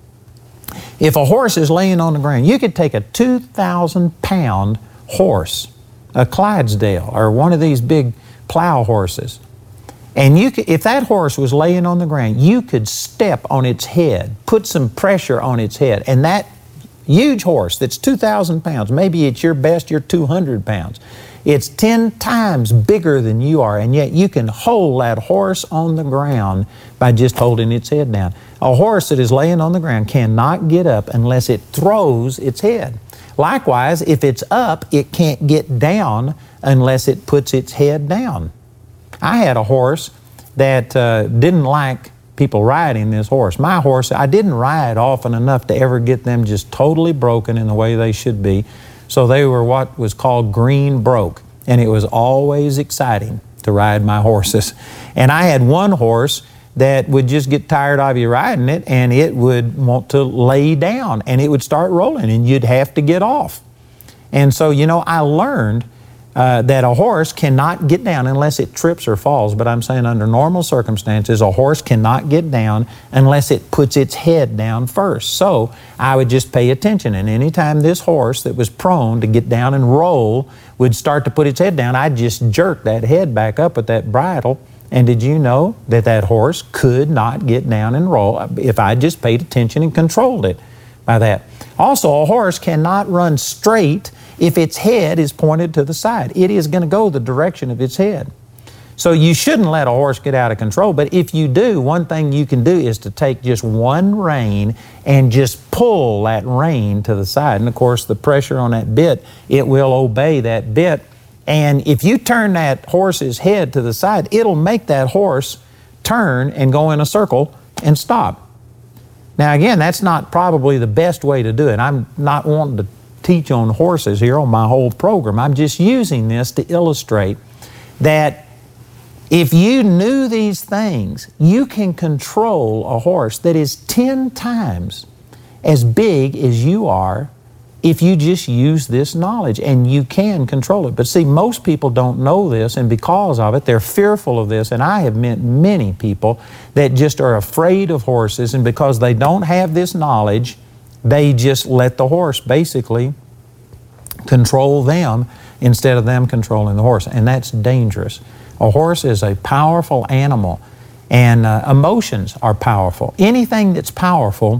If a horse is laying on the ground, you could take a two thousand pound horse, a Clydesdale, or one of these big plow horses, and you could, if that horse was laying on the ground, you could step on its head, put some pressure on its head, and that huge horse that's two thousand pounds, maybe at your best you're two hundred pounds, it's ten times bigger than you are, and yet you can hold that horse on the ground by just holding its head down. A horse that is laying on the ground cannot get up unless it throws its head. Likewise, if it's up, it can't get down unless it puts its head down. I had a horse that uh, didn't like people riding this horse. My horse, I didn't ride often enough to ever get them just totally broken in the way they should be. So they were what was called green broke, and it was always exciting to ride my horses. And I had one horse that would just get tired of you riding it, and it would want to lay down, and it would start rolling, and you'd have to get off. And so, you know, I learned uh, that a horse cannot get down unless it trips or falls. But I'm saying under normal circumstances, a horse cannot get down unless it puts its head down first. So I would just pay attention, and anytime this horse that was prone to get down and roll would start to put its head down, I'd just jerk that head back up with that bridle. And did you know that that horse could not get down and roll if I just paid attention and controlled it by that? Also, a horse cannot run straight if its head is pointed to the side. It is going to go the direction of its head. So you shouldn't let a horse get out of control, but if you do, one thing you can do is to take just one rein and just pull that rein to the side. And of course, the pressure on that bit, it will obey that bit. And if you turn that horse's head to the side, it'll make that horse turn and go in a circle and stop. Now again, that's not probably the best way to do it. I'm not wanting to teach on horses here on my whole program. I'm just using this to illustrate that If you knew these things, you can control a horse that is ten times as big as you are if you just use this knowledge, and you can control it. But see, most people don't know this, and because of it, they're fearful of this, and I have met many people that just are afraid of horses, and because they don't have this knowledge, they just let the horse basically control them instead of them controlling the horse, and that's dangerous. A horse is a powerful animal, and uh, emotions are powerful. Anything that's powerful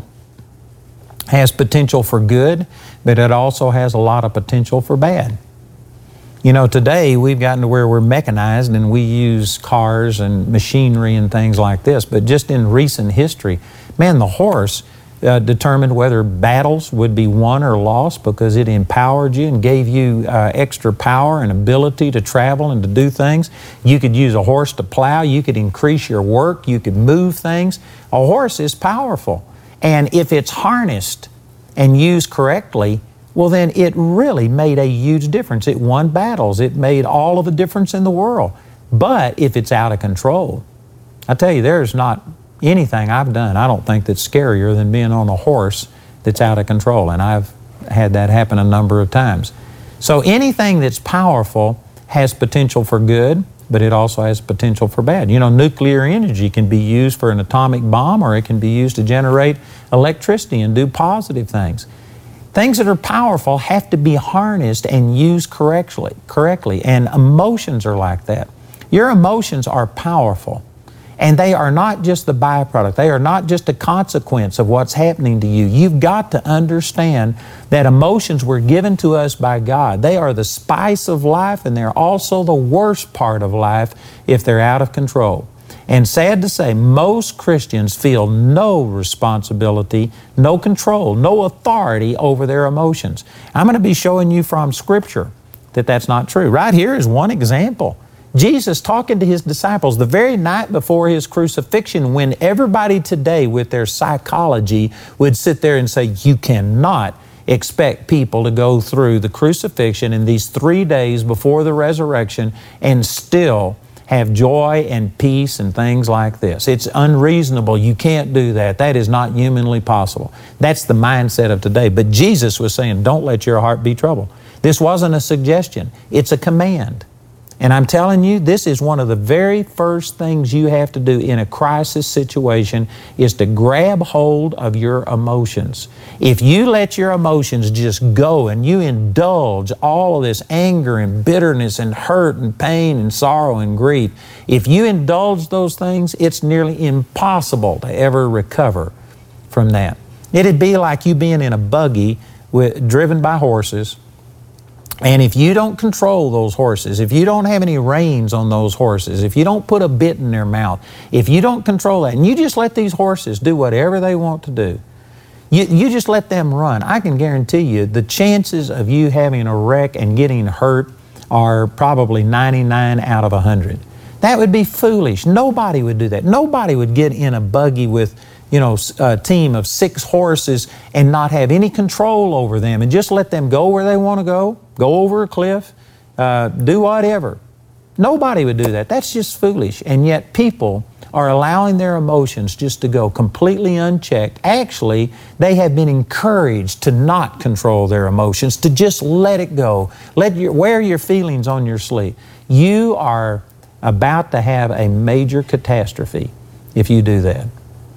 has potential for good, but it also has a lot of potential for bad. You know, today we've gotten to where we're mechanized and we use cars and machinery and things like this, but just in recent history, man, the horse uh, determined whether battles would be won or lost because it empowered you and gave you uh, extra power and ability to travel and to do things. You could use a horse to plow, you could increase your work, you could move things. A horse is powerful. And if it's harnessed and used correctly, well then it really made a huge difference. It won battles. It made all of the difference in the world. But if it's out of control, I tell you, there's not anything I've done, I don't think, that's scarier than being on a horse that's out of control. And I've had that happen a number of times. So anything that's powerful has potential for good, but it also has potential for bad. You know, nuclear energy can be used for an atomic bomb, or it can be used to generate electricity and do positive things. Things that are powerful have to be harnessed and used correctly, correctly, and emotions are like that. Your emotions are powerful, and they are not just the byproduct. They are not just a consequence of what's happening to you. You've got to understand that emotions were given to us by God. They are the spice of life, and they're also the worst part of life if they're out of control. And sad to say, most Christians feel no responsibility, no control, no authority over their emotions. I'm going to be showing you from Scripture that that's not true. Right here is one example. Jesus talking to His disciples the very night before His crucifixion, when everybody today with their psychology would sit there and say, you cannot expect people to go through the crucifixion in these three days before the resurrection and still have joy and peace and things like this. It's unreasonable. You can't do that. That is not humanly possible. That's the mindset of today. But Jesus was saying, don't let your heart be troubled. This wasn't a suggestion. It's a command. And I'm telling you, this is one of the very first things you have to do in a crisis situation, is to grab hold of your emotions. If you let your emotions just go and you indulge all of this anger and bitterness and hurt and pain and sorrow and grief, if you indulge those things, it's nearly impossible to ever recover from that. It'd be like you being in a buggy with, driven by horses. And if you don't control those horses, if you don't have any reins on those horses, if you don't put a bit in their mouth, if you don't control that, and you just let these horses do whatever they want to do, you, you just let them run, I can guarantee you the chances of you having a wreck and getting hurt are probably ninety-nine out of one hundred. That would be foolish. Nobody would do that. Nobody would get in a buggy with, you know, a team of six horses and not have any control over them and just let them go where they want to go, go over a cliff, uh, do whatever. Nobody would do that. That's just foolish. And yet people are allowing their emotions just to go completely unchecked. Actually, they have been encouraged to not control their emotions, to just let it go. Let your, wear your feelings on your sleeve. You are about to have a major catastrophe if you do that.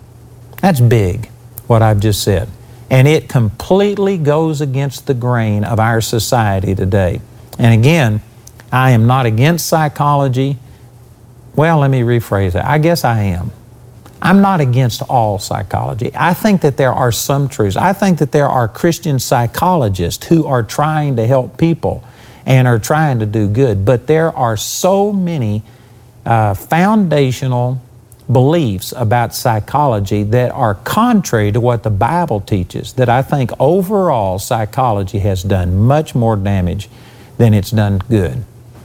That's big, what I've just said. And it completely goes against the grain of our society today. And again, I am not against psychology. Well, let me rephrase that. I guess I am. I'm not against all psychology. I think that there are some truths. I think that there are Christian psychologists who are trying to help people and are trying to do good. But there are so many uh, foundational beliefs about psychology that are contrary to what the Bible teaches, that I think overall psychology has done much more damage than it's done good.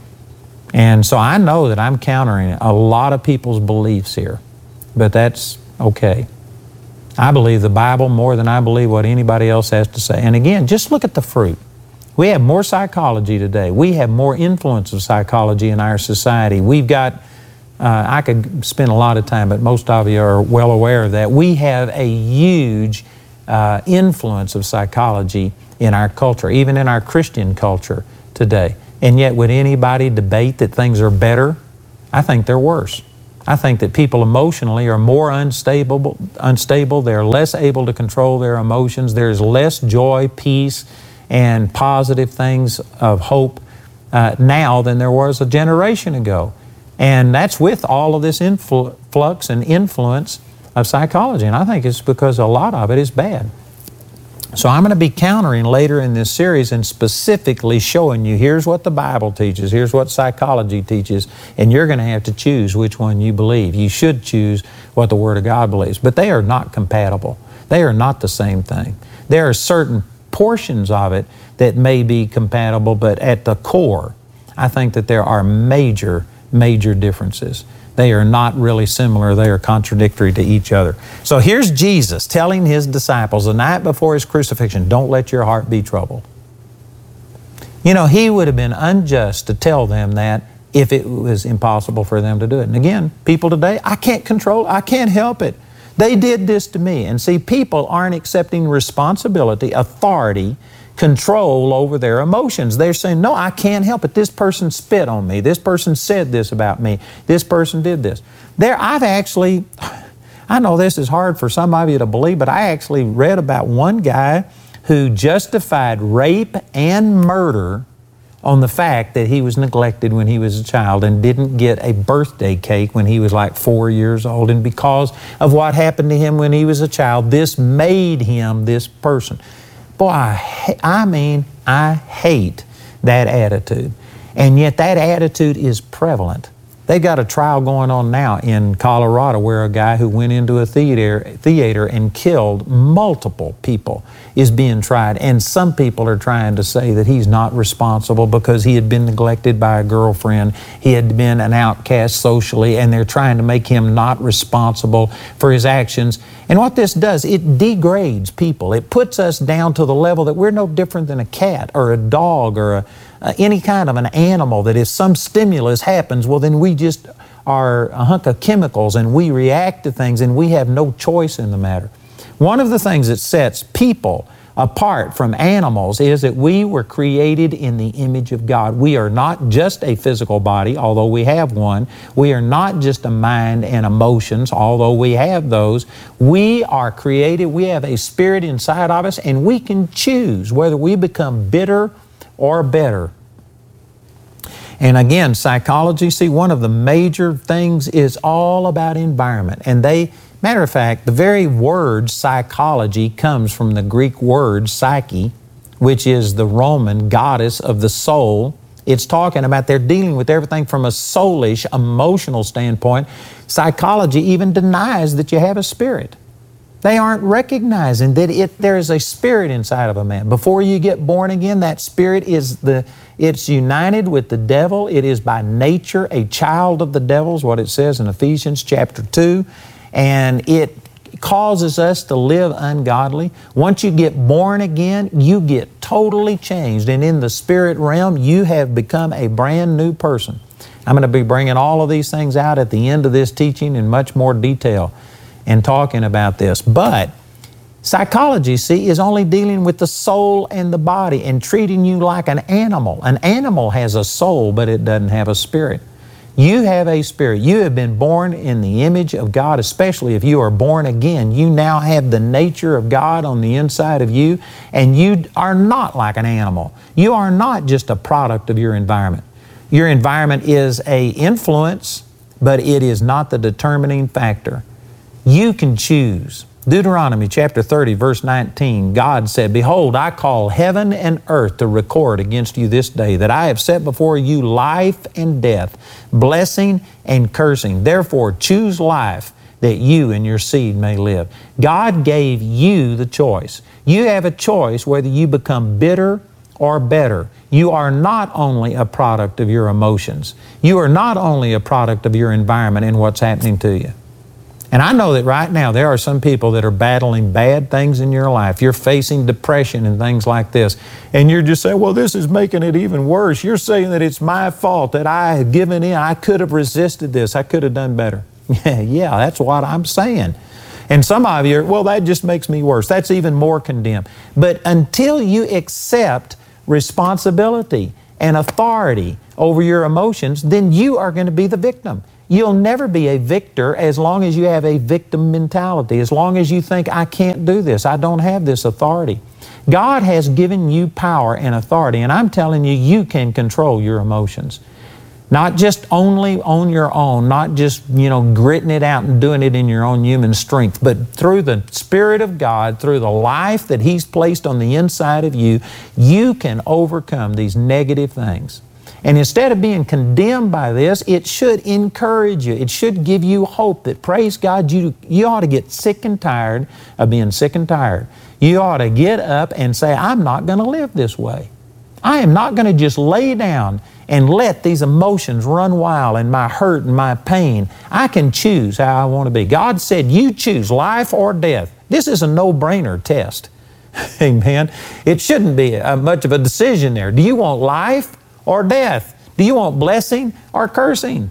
And so I know that I'm countering a lot of people's beliefs here, but that's okay. I believe the Bible more than I believe what anybody else has to say. And again, just look at the fruit. We have more psychology today. We have more influence of psychology in our society. We've got uh, I could spend a lot of time, but most of you are well aware of that. We have a huge uh, influence of psychology in our culture, even in our Christian culture today. And yet, would anybody debate that things are better? I think they're worse. I think that people emotionally are more unstable, unstable. They're less able to control their emotions. There's less joy, peace, and positive things of hope uh, now than there was a generation ago. And that's with all of this influx and influence of psychology. And I think it's because a lot of it is bad. So I'm going to be countering later in this series and specifically showing you, here's what the Bible teaches, here's what psychology teaches, and you're going to have to choose which one you believe. You should choose what the Word of God believes. But they are not compatible. They are not the same thing. There are certain portions of it that may be compatible, but at the core, I think that there are major, major differences. They are not really similar. They are contradictory to each other. So here's Jesus telling His disciples the night before His crucifixion, don't let your heart be troubled. You know, He would have been unjust to tell them that if it was impossible for them to do it. And again, people today, I can't control, I can't help it. They did this to me. And see, people aren't accepting responsibility, authority, control over their emotions. They're saying, no, I can't help it. This person spit on me. This person said this about me. This person did this. There, I've actually, I know this is hard for some of you to believe, but I actually read about one guy who justified rape and murder on the fact that he was neglected when he was a child and didn't get a birthday cake when he was like four years old. And because of what happened to him when he was a child, this made him this person. Boy, I, I mean, I hate that attitude. And yet that attitude is prevalent. They've got a trial going on now in Colorado where a guy who went into a theater, theater and killed multiple people is being tried. And some people are trying to say that he's not responsible because he had been neglected by a girlfriend. He had been an outcast socially, and they're trying to make him not responsible for his actions. And what this does, it degrades people. It puts us down to the level that we're no different than a cat or a dog or a Uh, any kind of an animal, that if some stimulus happens, well, then we just are a hunk of chemicals and we react to things and we have no choice in the matter. One of the things that sets people apart from animals is that we were created in the image of God. We are not just a physical body, although we have one. We are not just a mind and emotions, although we have those. We are created, we have a spirit inside of us, and we can choose whether we become bitter or better. And again, psychology, see, one of the major things is all about environment. And they, matter of fact, the very word psychology comes from the Greek word psyche, which is the Roman goddess of the soul. It's talking about they're dealing with everything from a soulish, emotional standpoint. Psychology even denies that you have a spirit. They aren't recognizing that it, there is a spirit inside of a man. Before you get born again, that spirit is the, it's united with the devil. It is by nature a child of the devil, is what it says in Ephesians chapter two. And it causes us to live ungodly. Once you get born again, you get totally changed. And in the spirit realm, you have become a brand new person. I'm going to be bringing all of these things out at the end of this teaching in much more detail and talking about this. But psychology, see, is only dealing with the soul and the body and treating you like an animal. An animal has a soul, but it doesn't have a spirit. You have a spirit. You have been born in the image of God, especially if you are born again. You now have the nature of God on the inside of you, and you are not like an animal. You are not just a product of your environment. Your environment is an influence, but it is not the determining factor. You can choose. Deuteronomy chapter thirty, verse nineteen, God said, "Behold, I call heaven and earth to record against you this day that I have set before you life and death, blessing and cursing. Therefore, choose life that you and your seed may live." God gave you the choice. You have a choice whether you become bitter or better. You are not only a product of your emotions. You are not only a product of your environment and what's happening to you. And I know that right now there are some people that are battling bad things in your life. You're facing depression and things like this. And you're just saying, well, this is making it even worse. You're saying that it's my fault, that I have given in. I could have resisted this. I could have done better. Yeah, yeah, that's what I'm saying. And some of you are, well, that just makes me worse. That's even more condemned. But until you accept responsibility and authority over your emotions, then you are going to be the victim. You'll never be a victor as long as you have a victim mentality, as long as you think, I can't do this, I don't have this authority. God has given you power and authority, and I'm telling you, you can control your emotions. Not just only on your own, not just, you know, gritting it out and doing it in your own human strength, but through the Spirit of God, through the life that He's placed on the inside of you, you can overcome these negative things. And instead of being condemned by this, it should encourage you. It should give you hope that, praise God, you, you ought to get sick and tired of being sick and tired. You ought to get up and say, I'm not going to live this way. I am not going to just lay down and let these emotions run wild and my hurt and my pain. I can choose how I want to be. God said, you choose life or death. This is a no-brainer test. Amen. It shouldn't be a, much of a decision there. Do you want life or death? Do you want blessing or cursing?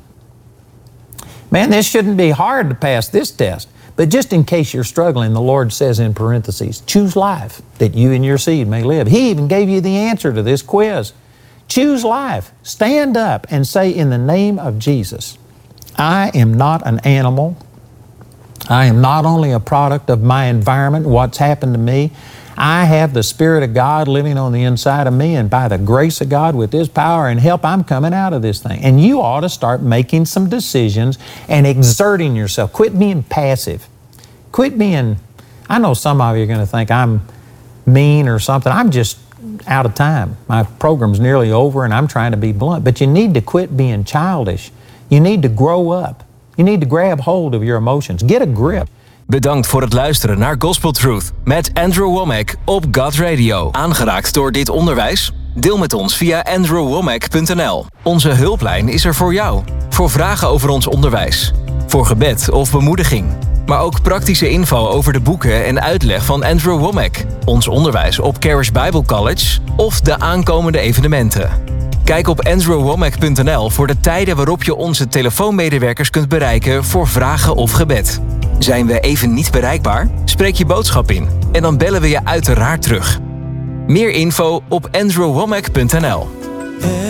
Man, this shouldn't be hard to pass this test. But just in case you're struggling, the Lord says in parentheses, choose life that you and your seed may live. He even gave you the answer to this quiz. Choose life. Stand up and say, in the name of Jesus, I am not an animal. I am not only a product of my environment, what's happened to me. I have the Spirit of God living on the inside of me, and by the grace of God, with His power and help, I'm coming out of this thing. And you ought to start making some decisions and exerting yourself. Quit being passive. Quit being, I know some of you are going to think I'm mean or something. I'm just out of time. My program's nearly over and I'm trying to be blunt. But you need to quit being childish. You need to grow up. You need to grab hold of your emotions. Get a grip. Bedankt voor het luisteren naar Gospel Truth met Andrew Wommack op God Radio. Aangeraakt door dit onderwijs? Deel met ons via andrew wommack punt n l. Onze hulplijn is er voor jou. Voor vragen over ons onderwijs. Voor gebed of bemoediging. Maar ook praktische info over de boeken en uitleg van Andrew Wommack. Ons onderwijs op Charis Bible College of de aankomende evenementen. Kijk op andrew wommack punt n l voor de tijden waarop je onze telefoonmedewerkers kunt bereiken voor vragen of gebed. Zijn we even niet bereikbaar? Spreek je boodschap in en dan bellen we je uiteraard terug. Meer info op andrew wommack punt n l.